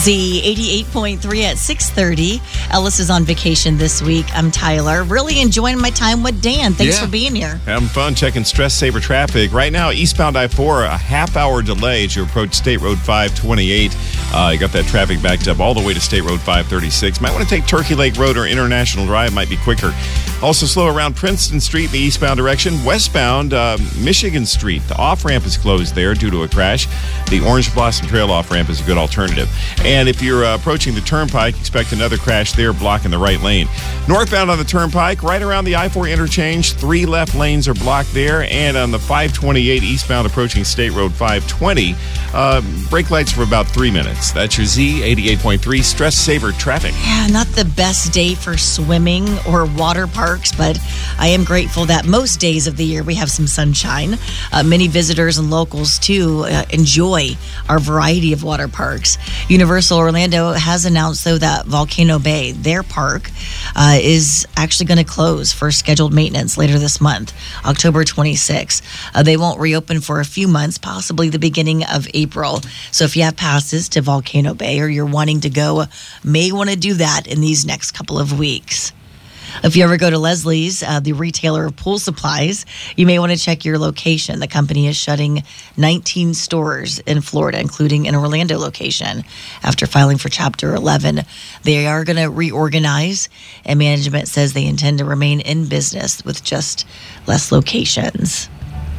Z 88.3 at 6:30. Ellis is on vacation this week. I'm Tyler. Really enjoying my time with Dan. Thanks for being here. Having fun checking Stress Saver traffic. Right now, eastbound I-4, a half-hour delay as you approach State Road 528. You got that traffic backed up all the way to State Road 536. Might want to take Turkey Lake Road or International Drive. Might be quicker. Also slow around Princeton Street in the eastbound direction. Westbound, Michigan Street. The off-ramp is closed there due to a crash. The Orange Blossom Trail off-ramp is a good alternative. And if you're approaching the Turnpike, expect another crash there blocking the right lane. Northbound on the Turnpike, right around the I-4 interchange, 3 left lanes are blocked there. And on the 528 eastbound approaching State Road 520, brake lights for about 3 minutes. That's your Z 88.3 Stress Saver traffic. Yeah, not the best day for swimming or water parks, but I am grateful that most days of the year we have some sunshine. Many visitors and locals, too, enjoy our variety of water parks. Universal Orlando has announced, though, that Volcano Bay, their park, is actually going to close for scheduled maintenance later this month, October 26th. They won't reopen for a few months, possibly the beginning of April. So if you have passes to Volcano Bay or you're wanting to go, may want to do that in these next couple of weeks. If you ever go to Leslie's, the retailer of pool supplies, you may want to check your location. The company is shutting 19 stores in Florida, including an Orlando location. After filing for Chapter 11, they are going to reorganize, and management says they intend to remain in business with just less locations.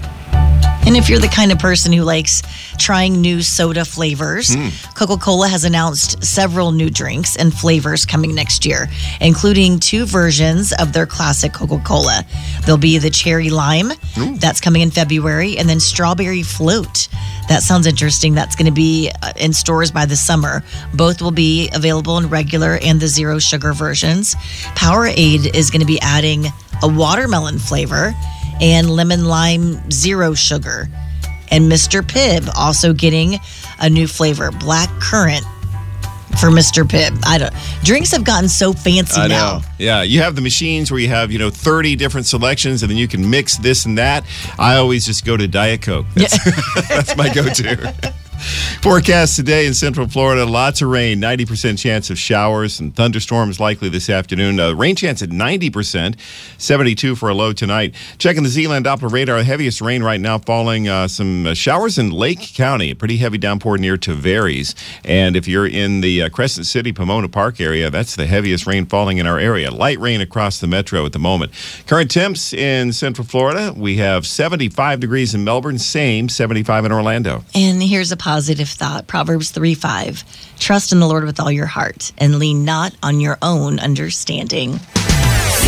And if you're the kind of person who likes trying new soda flavors, Coca-Cola has announced several new drinks and flavors coming next year, including 2 versions of their classic Coca-Cola. There'll be the cherry lime, that's coming in February, and then strawberry float. That sounds interesting. That's going to be in stores by the summer. Both will be available in regular and the zero sugar versions. Powerade is going to be adding a watermelon flavor and lemon lime zero sugar. And Mr. Pibb also getting a new flavor, black currant for Mr. Pibb. Drinks have gotten so fancy now. Yeah, you have the machines where you have, 30 different selections and then you can mix this and that. I always just go to Diet Coke. That's my go-to. Forecast today in Central Florida, lots of rain, 90% chance of showers and thunderstorms likely this afternoon. Rain chance at 90%, 72 for a low tonight. Checking the Zealand Doppler radar, heaviest rain right now falling, some showers in Lake County, a pretty heavy downpour near Tavares. And if you're in the Crescent City, Pomona Park area, that's the heaviest rain falling in our area. Light rain across the metro at the moment. Current temps in Central Florida, we have 75 degrees in Melbourne, same 75 in Orlando. And here's a positive thought. Proverbs 3:5. Trust in the Lord with all your heart and lean not on your own understanding.